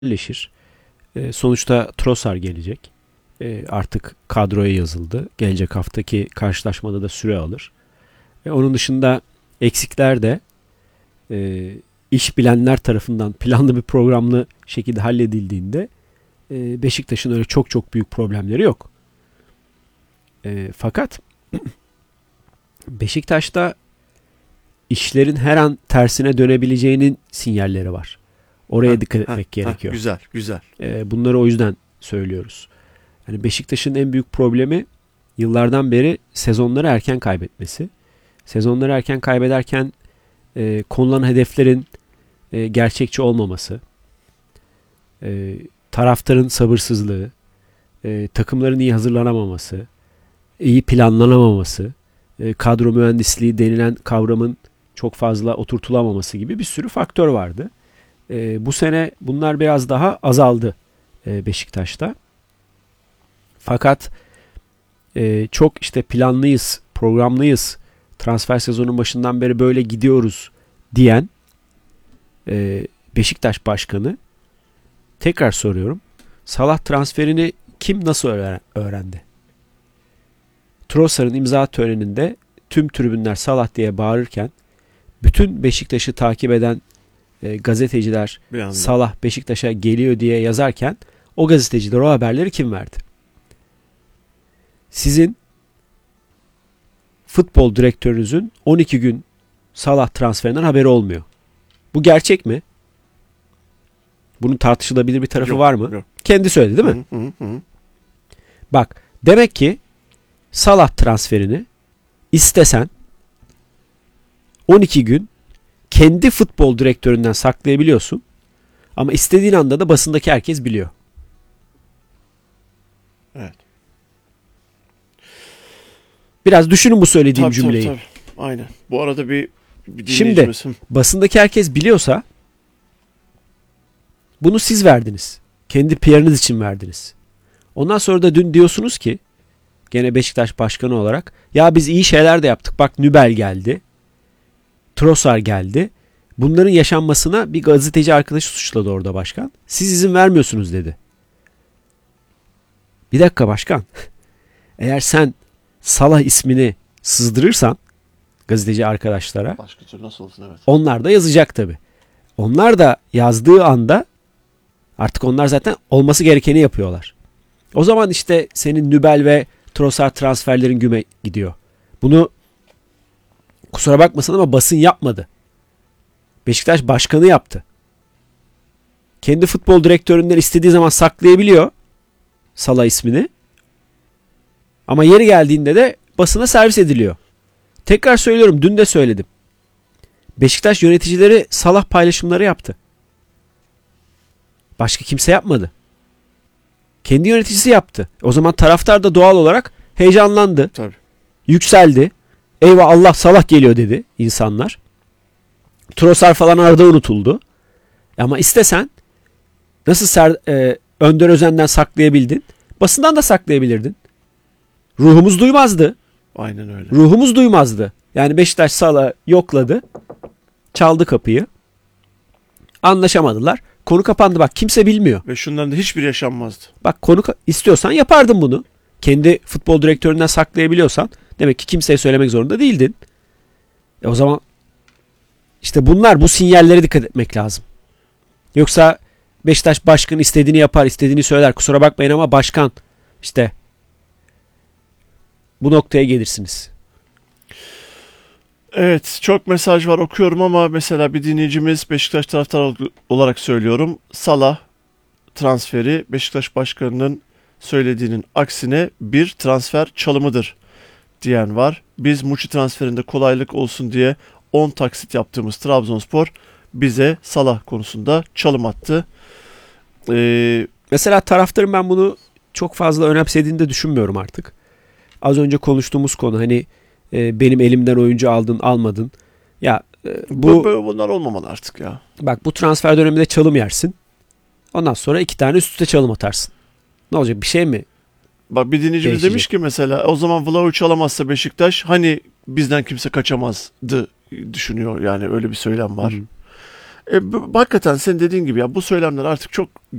yerleşir. Sonuçta Trossard gelecek. Artık kadroya yazıldı. Gelecek haftaki karşılaşmada da süre alır. Onun dışında eksikler de iş bilenler tarafından planlı bir programlı şekilde halledildiğinde Beşiktaş'ın öyle çok çok büyük problemleri yok. Fakat Beşiktaş'ta işlerin her an tersine dönebileceğinin sinyalleri var. Oraya dikkat etmek gerekiyor. Güzel, güzel. Bunları o yüzden söylüyoruz. Yani Beşiktaş'ın en büyük problemi yıllardan beri sezonları erken kaybetmesi. Sezonları erken kaybederken konulan hedeflerin gerçekçi olmaması, taraftarın sabırsızlığı, takımların iyi hazırlanamaması, iyi planlanamaması, kadro mühendisliği denilen kavramın çok fazla oturtulamaması gibi bir sürü faktör vardı. Bu sene bunlar biraz daha azaldı Beşiktaş'ta. Fakat çok işte planlıyız, programlıyız, transfer sezonun başından beri böyle gidiyoruz diyen Beşiktaş Başkanı, tekrar soruyorum, Salah transferini kim nasıl öğrendi? Trossard'ın imza töreninde tüm tribünler Salah diye bağırırken bütün Beşiktaş'ı takip eden gazeteciler Salah Beşiktaş'a geliyor diye yazarken o gazeteciler o haberleri kim verdi? Sizin futbol direktörünüzün 12 gün Salah transferinden haberi olmuyor. Bu gerçek mi? Bunun tartışılabilir bir tarafı var mı? Yok. Kendi söyledi değil mi? Hı. Bak, demek ki Salah transferini istesen 12 gün kendi futbol direktöründen saklayabiliyorsun. Ama istediğin anda da basındaki herkes biliyor. Evet. Biraz düşünün bu söylediğim cümleyi. Tabii. Aynen. Bu arada bir Şimdi basındaki herkes biliyorsa bunu siz verdiniz. Kendi PR'ınız için verdiniz. Ondan sonra da dün diyorsunuz ki gene Beşiktaş Başkanı olarak ya biz iyi şeyler de yaptık. Bak Nübel geldi. Trossard geldi. Bunların yaşanmasına bir gazeteci arkadaşı suçladı orada başkan. Siz izin vermiyorsunuz dedi. Bir dakika başkan. Eğer sen Salah ismini sızdırırsan gazeteci arkadaşlara, başka türlü nasıl olsun, evet. Onlar da yazacak tabii. Onlar da yazdığı anda artık onlar zaten olması gerekeni yapıyorlar. O zaman işte senin Nübel ve Trossard transferlerin güme gidiyor. Bunu kusura bakmasın ama basın yapmadı. Beşiktaş başkanı yaptı. Kendi futbol direktöründen istediği zaman saklayabiliyor Salah ismini. Ama yeri geldiğinde de basına servis ediliyor. Tekrar söylüyorum, dün de söyledim. Beşiktaş yöneticileri Salah paylaşımları yaptı. Başka kimse yapmadı. Kendi yöneticisi yaptı. O zaman taraftar da doğal olarak heyecanlandı. Tabii. Yükseldi. Eyvah Allah Salah geliyor dedi insanlar. Trossard falan arada unutuldu. Ama istesen nasıl Önder Özen'den saklayabildin? Basından da saklayabilirdin. Ruhumuz duymazdı. Aynen öyle. Ruhumuz duymazdı. Yani Beşiktaş Salah'ı yokladı. Çaldı kapıyı. Anlaşamadılar. Konu kapandı, bak kimse bilmiyor. Ve şundan da hiçbir yaşanmazdı. Bak istiyorsan yapardın bunu. Kendi futbol direktöründen saklayabiliyorsan demek ki kimseye söylemek zorunda değildin. O zaman işte bu sinyallere dikkat etmek lazım. Yoksa Beşiktaş başkanı istediğini yapar, istediğini söyler. Kusura bakmayın ama başkan işte bu noktaya gelirsiniz. Evet, çok mesaj var, okuyorum ama mesela bir dinleyicimiz, Beşiktaş taraftarı olarak söylüyorum, Salah transferi Beşiktaş başkanının söylediğinin aksine bir transfer çalımıdır diyen var. Biz Muçi transferinde kolaylık olsun diye 10 taksit yaptığımız Trabzonspor bize Salah konusunda çalım attı. Mesela taraftarın ben bunu çok fazla önemsediğini de düşünmüyorum artık. Az önce konuştuğumuz konu, hani benim elimden oyuncu aldın almadın. Ya bunlar olmamalı artık ya. Bak, bu transfer döneminde çalım yersin. Ondan sonra 2 tane üst üste çalım atarsın. Ne olacak, bir şey mi? Bak, bir dinleyicimiz demiş ki mesela o zaman Vlahovic alamazsa Beşiktaş hani bizden kimse kaçamazdı düşünüyor, yani öyle bir söylem var. Hakikaten senin dediğin gibi ya bu söylemler artık çok